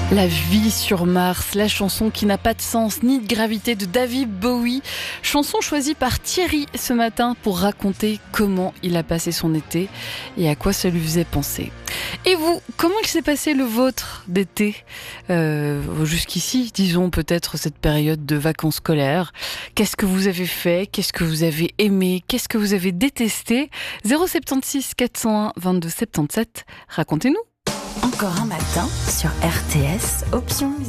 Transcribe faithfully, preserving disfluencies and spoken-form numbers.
La vie sur Mars, la chanson qui n'a pas de sens ni de gravité de David Bowie. Chanson choisie par Thierry ce matin pour raconter comment il a passé son été et à quoi ça lui faisait penser. Et vous, comment il s'est passé le vôtre d'été euh, jusqu'ici, disons peut-être cette période de vacances scolaires? Qu'est-ce que vous avez fait? Qu'est-ce que vous avez aimé? Qu'est-ce que vous avez détesté? zéro sept six quatre zéro un vingt-deux soixante-dix-sept, racontez-nous. Encore un matin sur R T S, option